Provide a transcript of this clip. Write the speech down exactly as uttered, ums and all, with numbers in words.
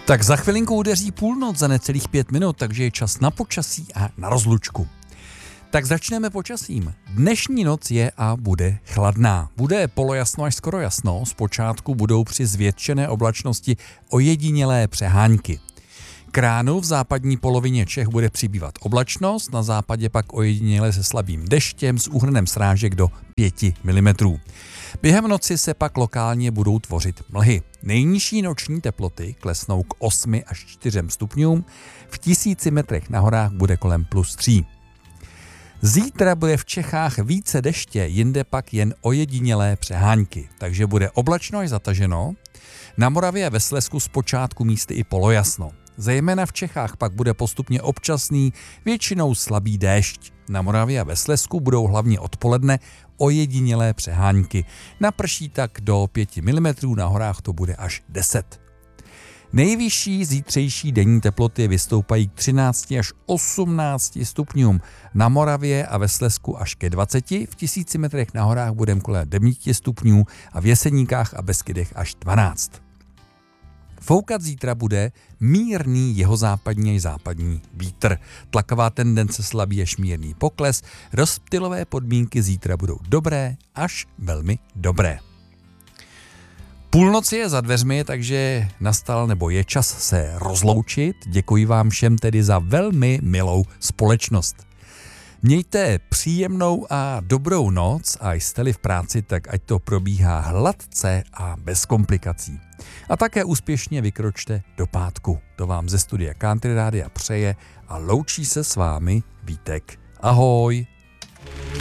Tak za chvilinku udeří půlnoc za necelých pět minut, takže je čas na počasí a na rozlučku. Tak začneme počasím. Dnešní noc je a bude chladná. Bude polojasno až skoro jasno, zpočátku budou při zvětšené oblačnosti ojedinělé přehánky. K ránu v západní polovině Čech bude přibývat oblačnost, na západě pak ojediněle se slabým deštěm s úhrnem srážek do pěti milimetrů. Během noci se pak lokálně budou tvořit mlhy. Nejnižší noční teploty klesnou k osmi až čtyřem stupňům, v tisíci metrech na horách bude kolem plus tří. Zítra bude v Čechách více deště, jinde pak jen ojedinělé přehánky, takže bude oblačno až zataženo. Na Moravě a ve Slezsku zpočátku místy i polojasno. Zejména v Čechách pak bude postupně občasný, většinou slabý déšť. Na Moravě a ve Slezsku budou hlavně odpoledne ojedinělé přehánky. Naprší tak do pěti milimetrů, na horách to bude až deset. Nejvyšší zítřejší denní teploty vystoupají k třinácti až osmnácti stupňům. Na Moravě a ve Slezsku až ke dvaceti, v tisíci metrech na horách budeme kolem devíti stupňů a v Jeseníkách a Beskydech až dvanáct. Foukat zítra bude mírný jihozápadní až západní vítr. Tlaková tendence slabý až mírný pokles. Rozptylové podmínky zítra budou dobré až velmi dobré. Půlnoc je za dveřmi, takže nastal nebo je čas se rozloučit. Děkuji vám všem tedy za velmi milou společnost. Mějte příjemnou a dobrou noc a jste-li v práci, tak ať to probíhá hladce a bez komplikací. A také úspěšně vykročte do pátku. To vám ze studia Country Rádia přeje a loučí se s vámi Vítek. Ahoj!